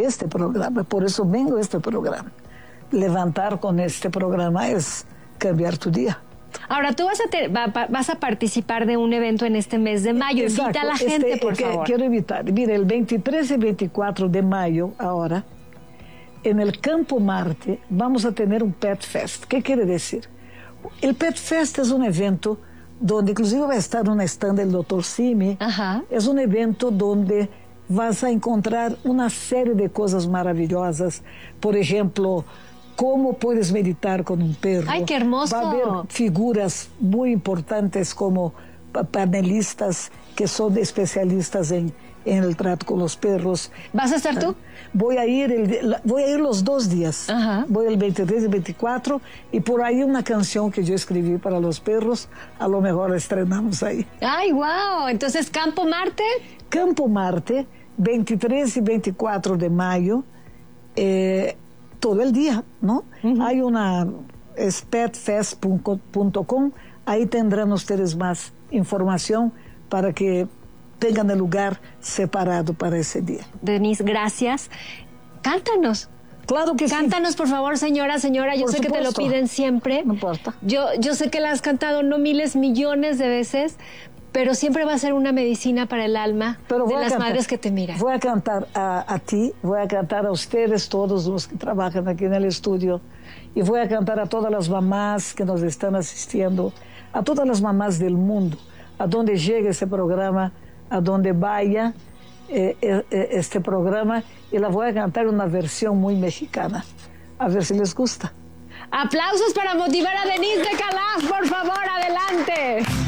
este programa, por eso vengo a este programa. Levantar con este programa es cambiar tu día. Ahora, tú vas a participar de un evento en este mes de mayo. Exacto. Invita a la gente, por favor. Quiero invitar. Mira, el 23 y 24 de mayo, ahora, en el Campo Marte, vamos a tener un Pet Fest. ¿Qué quiere decir? El Pet Fest es un evento donde inclusive va a estar una stand del Dr. Simi. Ajá. Es un evento donde vas a encontrar una serie de cosas maravillosas. Por ejemplo, cómo puedes meditar con un perro. ¡Ay, qué hermoso! Va a haber figuras muy importantes como panelistas que son especialistas en el trato con los perros. ¿Vas a estar tú? Voy a ir los 2 días. Ajá. Voy el 23 y 24 y por ahí una canción que yo escribí para los perros, a lo mejor la estrenamos ahí. ¡Ay, wow! Entonces, Campo Marte. Campo Marte, 23 y 24 de mayo, todo el día, ¿no? Hay es petfest.com, ahí tendrán ustedes más información para que tengan el lugar separado para ese día. Denise, gracias. Cántanos. Claro que sí. Cántanos, por favor, señora. Yo sé que te lo piden siempre. No importa. Yo sé que la has cantado no miles, millones de veces, pero siempre va a ser una medicina para el alma de las madres que te miran. Voy a cantar a ti, voy a cantar a ustedes, todos los que trabajan aquí en el estudio, y voy a cantar a todas las mamás que nos están asistiendo, a todas las mamás del mundo, a donde llegue ese programa, a donde vaya este programa, y la voy a cantar en una versión muy mexicana. A ver si les gusta. Aplausos para motivar a Denise de Calas, por favor, adelante.